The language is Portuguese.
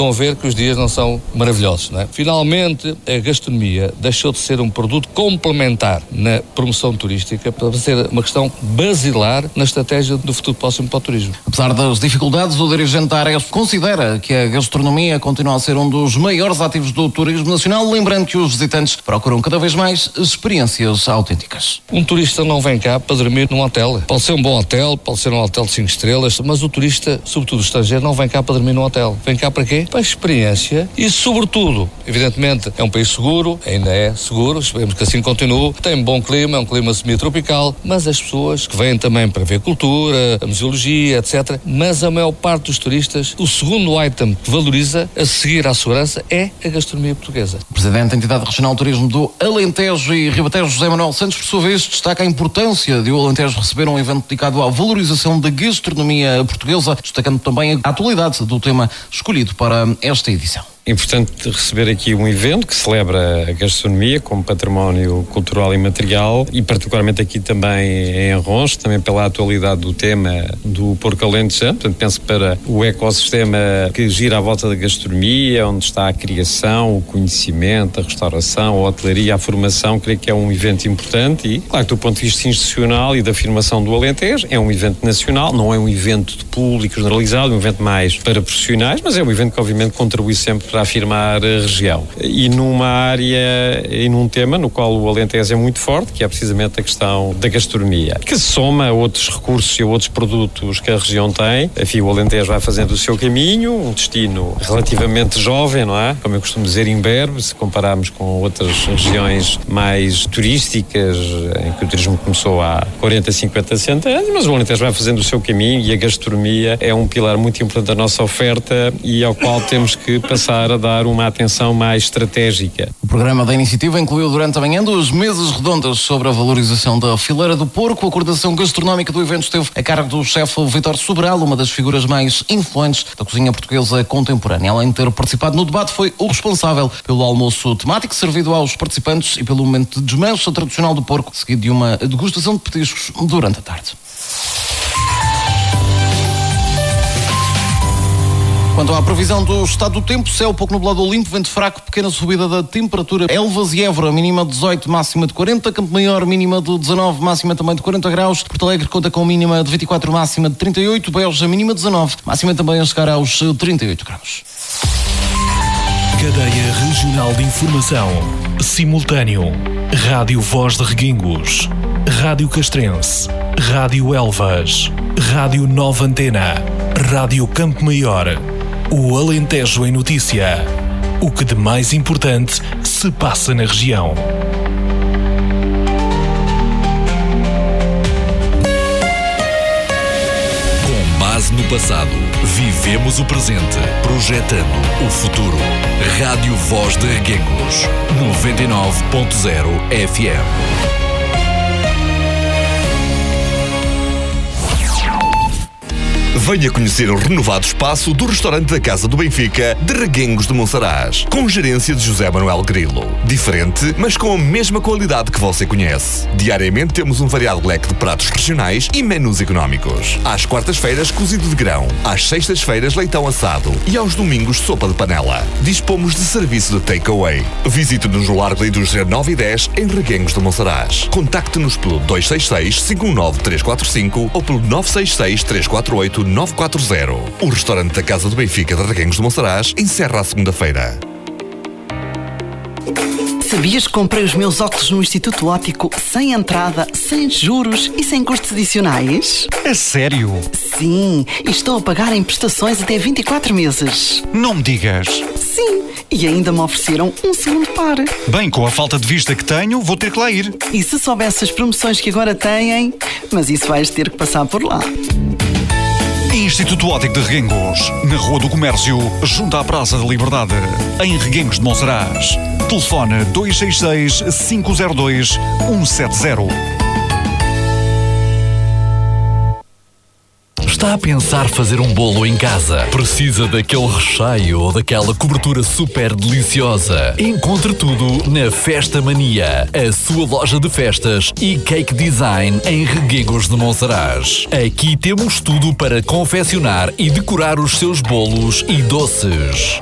estão a ver que os dias não são maravilhosos, não é? Finalmente, a gastronomia deixou de ser um produto complementar na promoção turística para ser uma questão basilar na estratégia do futuro próximo para o turismo. Apesar das dificuldades, o dirigente da área considera que a gastronomia continua a ser um dos maiores ativos do turismo nacional, lembrando que os visitantes procuram cada vez mais experiências autênticas. Um turista não vem cá para dormir num hotel. Pode ser um bom hotel, pode ser um hotel de 5 estrelas, mas o turista, sobretudo o estrangeiro, não vem cá para dormir num hotel. Vem cá para quê? Para a experiência e, sobretudo, evidentemente, é um país seguro, ainda é seguro, esperemos que assim continue, tem um bom clima, é um clima semi-tropical, mas as pessoas que vêm também para ver cultura, a museologia, etc. Mas a maior parte dos turistas, o segundo item que valoriza, a seguir à segurança, é a gastronomia portuguesa. O Presidente da Entidade Regional de Turismo do Alentejo e Ribatejo, José Manuel Santos, por sua vez, destaca a importância de o Alentejo receber um evento dedicado à valorização da gastronomia portuguesa, destacando também a atualidade do tema escolhido para esta edição. É importante receber aqui um evento que celebra a gastronomia como património cultural e material e particularmente aqui também em Arrons, também pela atualidade do tema do porco alentejano. Portanto, penso para o ecossistema que gira à volta da gastronomia, onde está a criação, o conhecimento, a restauração, a hotelaria, a formação. Creio que é um evento importante e, claro, do ponto de vista institucional e da afirmação do Alentejo, é um evento nacional, não é um evento de público generalizado, é um evento mais para profissionais, mas é um evento que obviamente contribui sempre para afirmar a região. E numa área e num tema no qual o Alentejo é muito forte, que é precisamente a questão da gastronomia, que se soma a outros recursos e a outros produtos que a região tem. Enfim, o Alentejo vai fazendo o seu caminho, um destino relativamente jovem, não é? Como eu costumo dizer, imberbe, se compararmos com outras regiões mais turísticas, em que o turismo começou há 40, 50, 60 anos, mas o Alentejo vai fazendo o seu caminho e a gastronomia é um pilar muito importante da nossa oferta e ao qual temos que passar a dar uma atenção mais estratégica. O programa da iniciativa incluiu durante a manhã 2 mesas redondas sobre a valorização da fileira do porco. A coordenação gastronómica do evento esteve a cargo do chefe Vítor Sobral, uma das figuras mais influentes da cozinha portuguesa contemporânea. Além de ter participado no debate, foi o responsável pelo almoço temático servido aos participantes e pelo momento de desmancha tradicional do porco, seguido de uma degustação de petiscos durante a tarde. Quanto à previsão do estado do tempo, céu pouco nublado ou limpo, vento fraco, pequena subida da temperatura. Elvas e Évora, mínima de 18, máxima de 40. Campo Maior, mínima de 19, máxima também de 40 graus. Porto Alegre conta com mínima de 24, máxima de 38. Beja, mínima de 19, máxima também a chegar aos 38 graus. Cadeia Regional de Informação. Simultâneo. Rádio Voz de Reguengos. Rádio Castrense. Rádio Elvas. Rádio Nova Antena. Rádio Campo Maior. O Alentejo em Notícia. O que de mais importante se passa na região. Com base no passado, vivemos o presente, projetando o futuro. Rádio Voz de Reguengos, 99.0 FM. Venha conhecer o renovado espaço do restaurante da Casa do Benfica de Reguengos de Monsaraz, com gerência de José Manuel Grilo. Diferente, mas com a mesma qualidade que você conhece. Diariamente temos um variado leque de pratos regionais e menus económicos. Às quartas-feiras, cozido de grão. Às sextas-feiras, leitão assado. E aos domingos, sopa de panela. Dispomos de serviço de takeaway. Visite-nos no Largo da Indústria 9 e 10, em Reguengos de Monsaraz. Contacte-nos pelo 266-519-345 ou pelo 966-348-940. O restaurante da Casa do Benfica de Reguengos de Monsaraz encerra a segunda-feira. Sabias que comprei os meus óculos no Instituto Óptico sem entrada, sem juros e sem custos adicionais? A sério? Sim, e estou a pagar em prestações até 24 meses. Não me digas. Sim, e ainda me ofereceram um segundo par. Bem, com a falta de vista que tenho, vou ter que lá ir. E se soubesse as promoções que agora têm, mas isso vais ter que passar por lá. Instituto Óptico de Reguengos, na Rua do Comércio, junto à Praça da Liberdade, em Reguengos de Monsaraz. Telefone 266-502-170. Está a pensar fazer um bolo em casa? Precisa daquele recheio ou daquela cobertura super deliciosa? Encontre tudo na Festa Mania, a sua loja de festas e cake design em Reguengos de Monsaraz. Aqui temos tudo para confeccionar e decorar os seus bolos e doces.